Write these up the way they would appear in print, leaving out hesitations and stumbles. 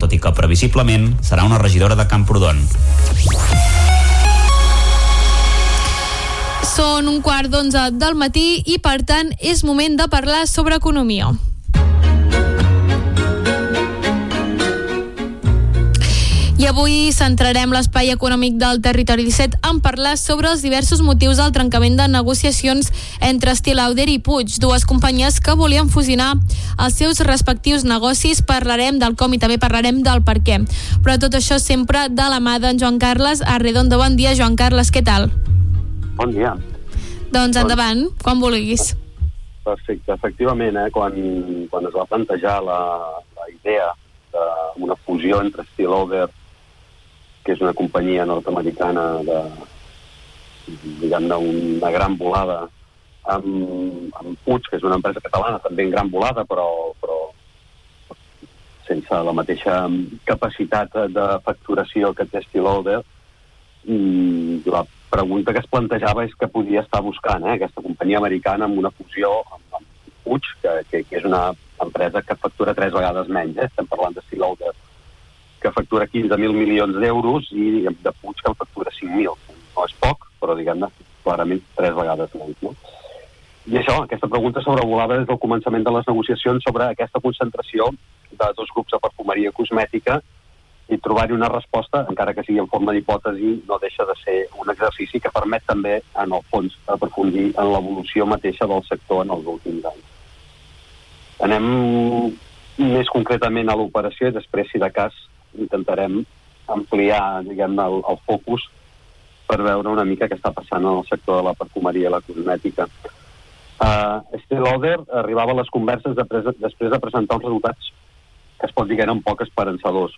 tot i que previsiblement serà una regidora de Camprodon. Són 11:15 del matí i, per tant, és moment de parlar sobre economia. I avui centrarem l'espai econòmic del Territori 17 en parlar sobre els diversos motius del trencament de negociacions entre Estée Lauder i Puig, dues companyies que volien fusionar els seus respectius negocis. Parlarem del com i també parlarem del per què. Però tot això sempre de la mà d'en Joan Carles Arredondo. Bon dia, Joan Carles, què tal? Bon dia. Doncs endavant, quan vulguis. Perfecte, efectivament, quan es va plantejar la idea d'una fusió entre Estée Lauder, que és una companyia nord-americana diguem-ne, una gran volada, amb Puig, que és una empresa catalana també en gran volada, però sense la mateixa capacitat de facturació que té Estée Lauder. La pregunta que es plantejava és què podia estar buscant aquesta companyia americana amb una fusió amb Puig, que és una empresa que factura 3 vegades menys. Estem parlant de Estée Lauder, que factura 15.000 milions d'euros, i de Puig, que en factura 5.000. No és poc, però diguem-ne, clarament 3 vegades menys. No? I això, aquesta pregunta sobrevolava des del començament de les negociacions sobre aquesta concentració de dos grups de perfumeria cosmètica, i trobar-hi una resposta, encara que sigui en forma d'hipòtesi, no deixa de ser un exercici que permet també, en el fons, aprofundir en l'evolució mateixa del sector en els últims anys. Anem més concretament a l'operació i després, si de cas, intentarem ampliar, diguem-ne, el focus per veure una mica què està passant en el sector de la perfumeria i la cosmètica. Estée Lauder arribava a les converses després de presentar uns resultats que es pot dir que eren poc esperançadors.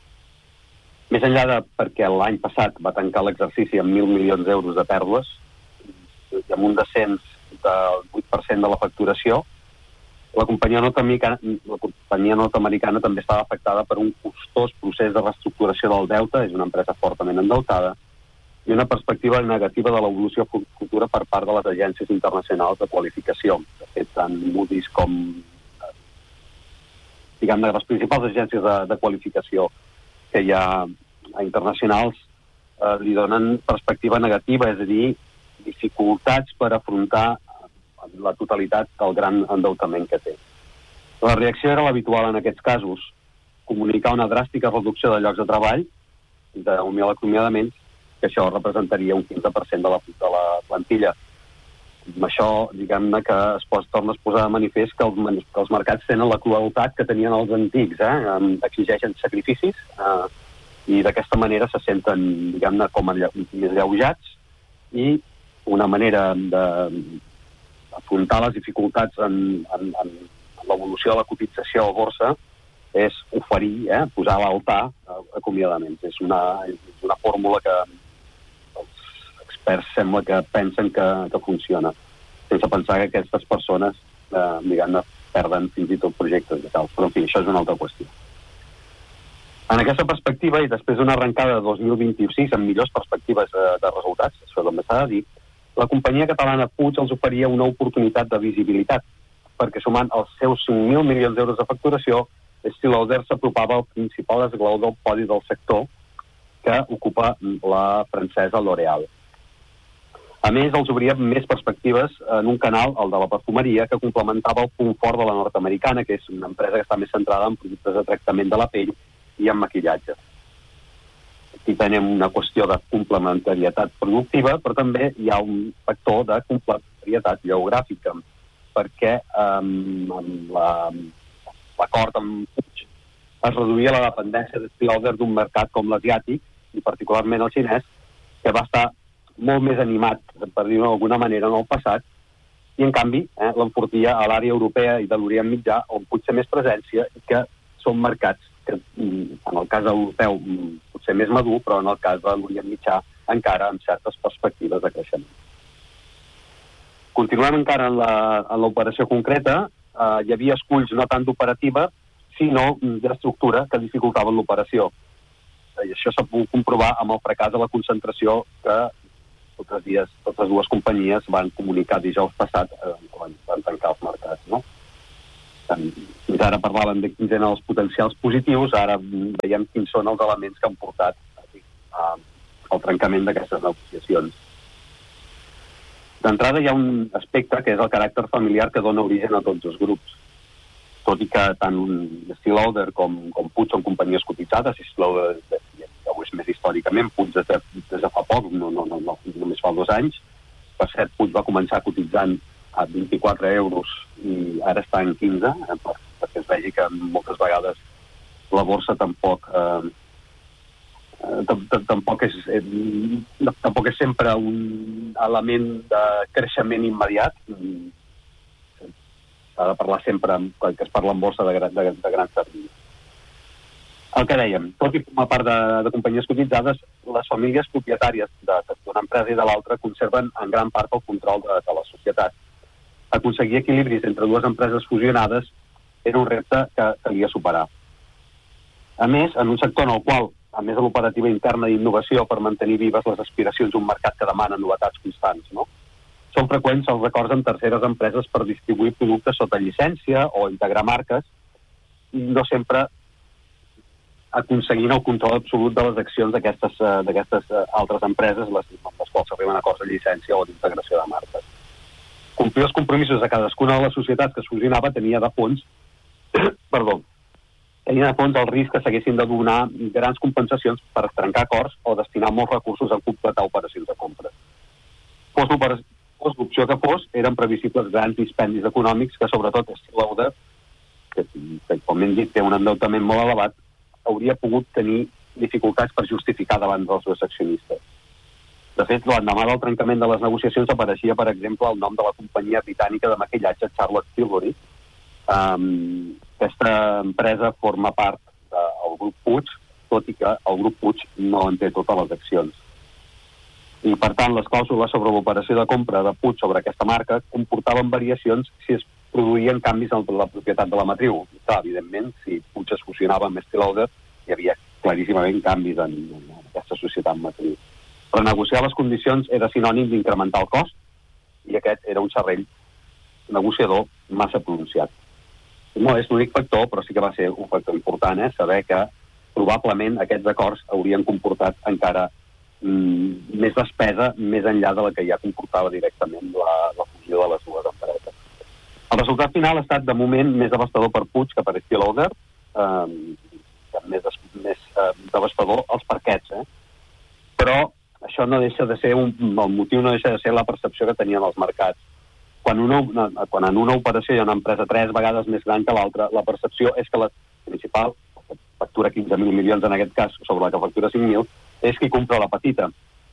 Més enllà de perquè l'any passat va tancar l'exercici amb 1.000 milions d'euros de pèrdues i amb un descens del 8% de la facturació, la companyia nord-americana també estava afectada per un costós procés de reestructuració del deute, és una empresa fortament endeutada, i una perspectiva negativa de l'evolució futura per part de les agències internacionals de qualificació. De fet, tant Moody's com, diguem-ne, les principals agències de qualificació que hi ha internacionals li donen perspectiva negativa, és a dir, dificultats per afrontar la totalitat del gran endeutament que té. La reacció era l'habitual en aquests casos, comunicar una dràstica reducció de llocs de treball, d'un 1.000 acomiadaments, que això representaria un 15% de la plantilla. Amb això, diguem-ne, que torna a posar de manifest que els mercats tenen la crueltat que tenien els antics, exigeixen sacrificis, i d'aquesta manera se senten, diguem-ne, com més alleujats, i una manera d'afrontar les dificultats en l'evolució de la cotització a borsa és oferir, posar a l'altar acomiadaments. És una fórmula que els experts sembla que pensen que funciona, sense pensar que aquestes persones, diguem-ne, perden fins i tot projectes de tals. Però, en fi, això és una altra qüestió. En aquesta perspectiva, i després d'una arrencada de 2026 amb millors perspectives de resultats, això també s'ha de dir, la companyia catalana Puig els oferia una oportunitat de visibilitat, perquè sumant els seus 5.000 milions d'euros de facturació, Estée Lauder s'apropava al principal esglaó del podi del sector, que ocupa la francesa L'Oréal. A més, els obria més perspectives en un canal, el de la perfumeria, que complementava el punt fort de la nord-americana, que és una empresa que està més centrada en productes de tractament de la pell i en maquillatge. Aquí tenim una qüestió de complementarietat productiva, però també hi ha un factor de complementarietat geogràfica, perquè l'acord amb Puig es reduïa la dependència d'Estée Lauder d'un mercat com l'asiàtic, i particularment el xinès, que va estar molt més animat, per dir-ho d'alguna manera, en el passat, i en canvi l'enfortia a l'àrea europea i de l'Orient Mitjà, on Puig té més presència, i que són mercats que en el cas europeu potser més madur, però en el cas de l'Orient Mitjà encara amb certes perspectives de creixement. Continuem encara en l'operació concreta. Hi havia esculls no tant d'operativa, sinó d'estructura que dificultaven l'operació. I això s'ha pogut comprovar amb el fracàs de la concentració que totes dues companyies van comunicar dijous passat quan van tancar els mercats. No? Fins ara parlàvem de quins eren els potencials positius, ara veiem quins són els elements que han portat al trencament d'aquestes negociacions. D'entrada hi ha un aspecte que és el caràcter familiar que dona origen a tots els grups. Tot i que tant Estée Lauder com Puig són companyies cotitzades, i Estée Lauder ja ho és més històricament, Puig des de fa poc, no només fa 2 anys. Per cert, Puig va començar cotitzant a 24 euros i ara està en 15, perquè es vegi que moltes vegades la borsa tampoc és sempre un element de creixement immediat. S'ha de parlar sempre, quan es parla en borsa, de grans terminis. El que dèiem, tot i formar part de companyies cotitzades, les famílies propietàries d'una empresa i de l'altra conserven en gran part el control de la societat. Aconseguir equilibris entre dues empreses fusionades era un repte que calia superar. A més, en un sector en el qual, a més de l'operativa interna d'innovació per mantenir vives les aspiracions d'un mercat que demana novetats constants, no? Són freqüents els acords amb terceres empreses per distribuir productes sota llicència o integrar marques, i no sempre aconseguint el control absolut de les accions d'aquestes altres empreses, amb les quals s'arriben a acords de llicència o d'integració de marques. Complir els compromisos de cadascuna de les societats que es fusionava tenia de fons el risc que s'haguessin de donar grans compensacions per trencar acords o destinar molts recursos a completar operacions de compra. Fos l'opció que fos, eren previsibles grans dispendis econòmics que, sobretot, Estée Lauder, que com hem dit, té un endeutament molt elevat, hauria pogut tenir dificultats per justificar davant dels seus accionistes. De fet, l'endemà del trencament de les negociacions apareixia, per exemple, el nom de la companyia britànica de maquillatge Charlotte Tilbury. Aquesta empresa forma part del grup Puig, tot i que el grup Puig no en té totes les accions. I, per tant, les clàusules sobre l'operació de compra de Puig sobre aquesta marca comportaven variacions si es produïen canvis en la propietat de la matriu. Clar, evidentment, si Puig es fusionava amb Estée Lauder, hi havia claríssimament canvis en aquesta societat matriu. Renegociar les condicions era sinònim d'incrementar el cost, i aquest era un serrell negociador massa pronunciat. No és l'únic factor, però sí que va ser un factor important, saber que probablement aquests acords haurien comportat encara més despesa més enllà de la que ja comportava directament la fusió de les dues empreses. El resultat final ha estat, de moment, més devastador per Puig que per Estée Lauder, més devastador els parquets, però això no deixa de ser el motiu no deixa de ser la percepció que tenien els mercats. Quan en una operació hi ha una empresa 3 vegades més gran que l'altra, la percepció és que la principal, que factura 15.000 milions en aquest cas, sobre la que factura 5.000, és qui compra la petita.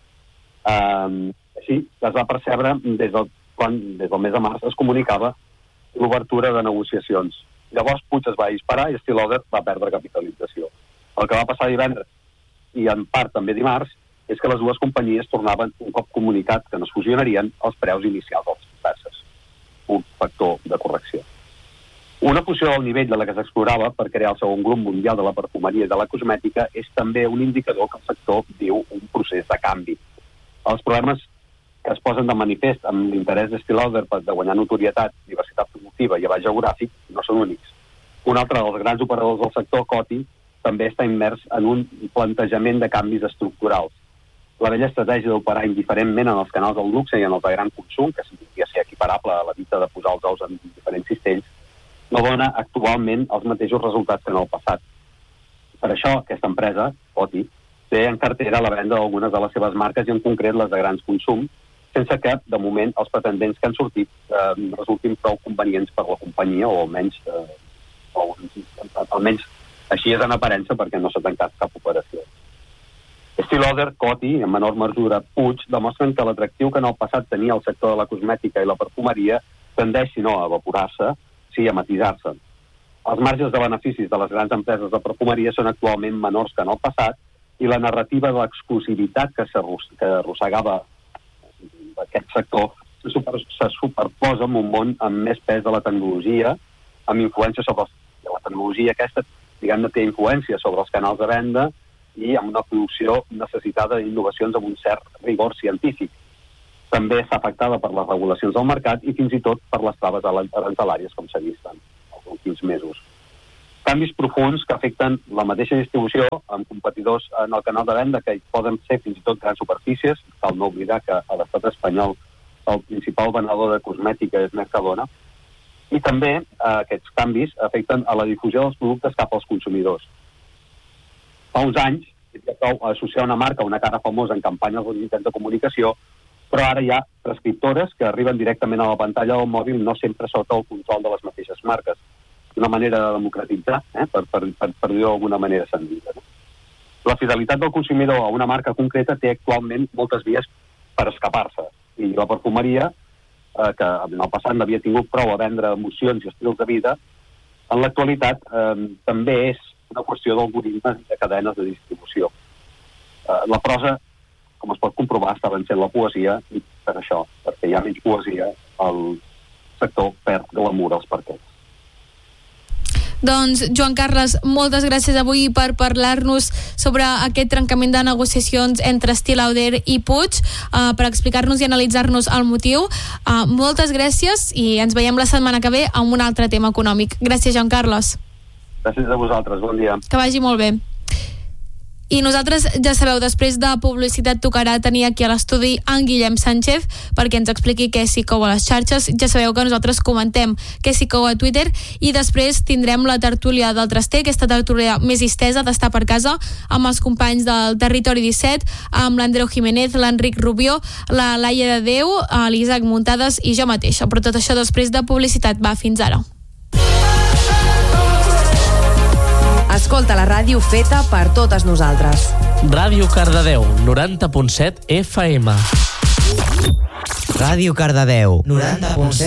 Així es va percebre des del mes de març es comunicava l'obertura de negociacions. Llavors Puig es va disparar i Estée Lauder va perdre capitalització. El que va passar divendres i en part també dimarts és que les dues companyies tornaven, un cop comunicat que no es fusionarien, els preus inicials de les empreses. Un factor de correcció. Una fusió del nivell de la que s'explorava per crear el segon grup mundial de la perfumeria i de la cosmètica és també un indicador que el sector viu un procés de canvi. Els problemes que es posen de manifest amb l'interès d'Estée Lauder de guanyar notorietat, diversitat productiva i abast geogràfic no són únics. Un altre dels grans operadors del sector, Coty, també està immers en un plantejament de canvis estructurals. La vella estratègia d'operar indiferentment en els canals del luxe i en els de gran consum, que podria ser equiparable a la dita de posar els ous en diferents cistells, no dona actualment els mateixos resultats que en el passat. Per això, aquesta empresa, Coty, té en cartera la venda d'algunes de les seves marques i en concret les de grans consum, sense que, de moment, els pretendents que han sortit resultin prou convenients per la companyia, o almenys així és en aparença perquè no s'ha tancat cap operació. Estée Lauder, Coty i en menor mesura Puig demostren que l'atractiu que en el passat tenia el sector de la cosmètica i la perfumeria tendeix, si no a evaporar-se, sí a matisar-se. Els marges de beneficis de les grans empreses de perfumeria són actualment menors que en el passat i la narrativa de l'exclusivitat que arrossegava aquest sector se superposa en un món amb més pes de la tecnologia, amb influència sobre la tecnologia aquesta, diguem-ne, té influència sobre els canals de venda i amb una producció necessitada d'innovacions amb un cert rigor científic. També està afectada per les regulacions del mercat i fins i tot per les traves arancelàries, com s'ha vist en últims mesos. Canvis profuns que afecten la mateixa distribució amb competidors en el canal de venda que hi poden ser fins i tot grans superfícies. Cal no oblidar que a l'estat espanyol el principal venedor de cosmètica és Mercadona. I també aquests canvis afecten a la difusió dels productes cap als consumidors. Fa uns anys hi havia prou associar una marca a una cara famosa en campanyes dels mitjans de comunicació, però ara hi ha prescriptores que arriben directament a la pantalla del mòbil no sempre sota el control de les mateixes marques. Una manera de democratitzar, per dir-ho d'alguna manera senzilla. La fidelitat del consumidor a una marca concreta té actualment moltes vies per escapar-se. I la perfumeria, que en el passat n'havia tingut prou a vendre emocions i estils de vida, en l'actualitat també és una qüestió d'algoritmes i de cadenes de distribució. La prosa, com es pot comprovar, està vencent la poesia, i per això, perquè hi ha menys poesia, el sector perd glamour als parquets. Doncs, Joan Carles, moltes gràcies avui per parlar-nos sobre aquest trencament de negociacions entre Estée Lauder i Puig, per explicar-nos i analitzar-nos el motiu. Moltes gràcies i ens veiem la setmana que ve amb un altre tema econòmic. Gràcies, Joan Carles. Gràcies a vosaltres, bon dia. Que vagi molt bé. I nosaltres, ja sabeu, després de publicitat tocarà tenir aquí a l'estudi en Guillem Sánchez perquè ens expliqui què s'hi cou a les xarxes. Ja sabeu que nosaltres comentem què s'hi cou a Twitter i després tindrem la tertúlia del Traster, aquesta tertúlia més estesa d'estar per casa amb els companys del Territori 17, amb l'Andreu Jiménez, l'Enric Rubió, la Laia de Déu, l'Isaac Muntades i jo mateixa. Però tot això després de publicitat. Va, fins ara. Escolta la ràdio feta per totes nosaltres. Ràdio Cardedeu, 90.7 FM. Ràdio Cardedeu, 90.7